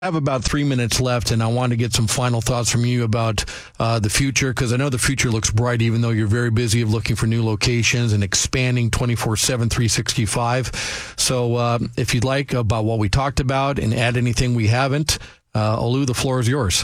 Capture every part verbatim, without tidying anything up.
have about three minutes left, and I want to get some final thoughts from you about uh, the future, because I know the future looks bright, even though you're very busy of looking for new locations and expanding twenty-four seven, three sixty-five. So uh, if you'd like about what we talked about and add anything we haven't, uh, Olu, the floor is yours.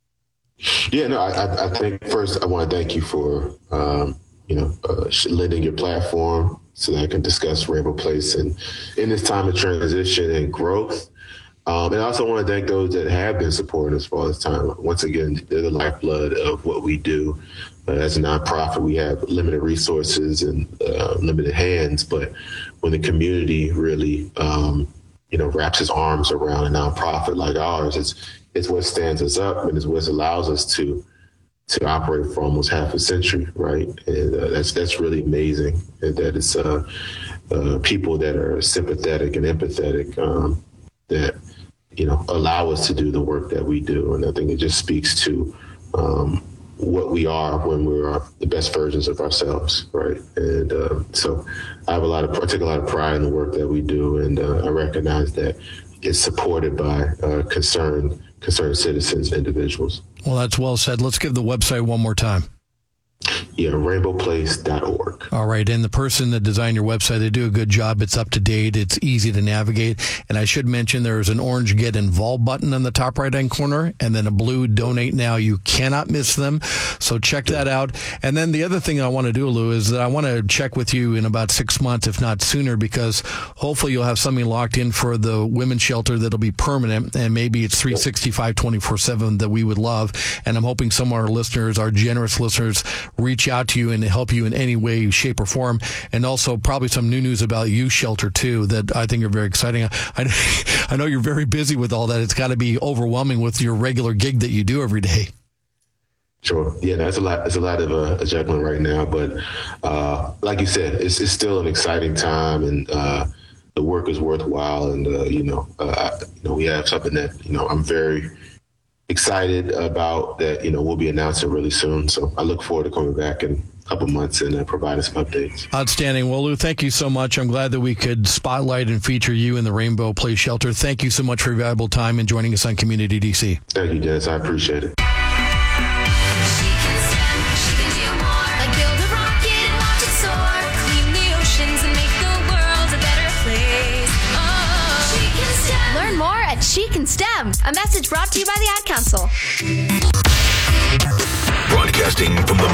Yeah, no, I, I think first I want to thank you for, um, you know, uh, lending your platform so that I can discuss Rainbow Place and in this time of transition and growth. Um, and I also want to thank those that have been supporting us for all this time. Once again, they're the lifeblood of what we do. Uh, as a nonprofit, we have limited resources and uh, limited hands, but when the community really, um, you know, wraps its arms around a nonprofit like ours, it's it's what stands us up and it's what allows us to to operate for almost half a century, right? And uh, that's that's really amazing. And that it's uh, uh, people that are sympathetic and empathetic um, that you know, allow us to do the work that we do. And I think it just speaks to um, what we are when we're the best versions of ourselves, right? And uh, so I have a lot of, I take a lot of pride in the work that we do, and uh, I recognize that it's supported by uh, concerned, concerned citizens, individuals. Well, that's well said. Let's give the website one more time. Yeah, rainbow place dot org. All right. And the person that designed your website, they do a good job. It's up to date. It's easy to navigate. And I should mention there's an orange Get Involved button in the top right-hand corner and then a blue Donate Now. You cannot miss them. So check that out. And then the other thing I want to do, Lou, is that I want to check with you in about six months, if not sooner, because hopefully you'll have something locked in for the women's shelter that'll be permanent. And maybe it's three sixty-five, twenty-four seven that we would love. And I'm hoping some of our listeners, our generous listeners, reach out to you and help you in any way, shape, or form. And also probably some new news about Youth Shelter, too, that I think are very exciting. I, I know you're very busy with all that. It's got to be overwhelming with your regular gig that you do every day. Sure. Yeah, that's a lot. It's a lot of uh, juggling right now. But uh, like you said, it's, it's still an exciting time, and uh, the work is worthwhile. And, uh, you know, uh, you know, we have something that, you know, I'm very excited about that, you know, we'll be announcing really soon. So I look forward to coming back in a couple months and uh, providing some updates. Outstanding. Well, Lou, thank you so much. I'm glad that we could spotlight and feature you in the Rainbow Place Shelter. Thank you so much for your valuable time and joining us on Community D C. Thank you, Dennis. I appreciate it. She Can STEM, a message brought to you by the Ad Council. Broadcasting from the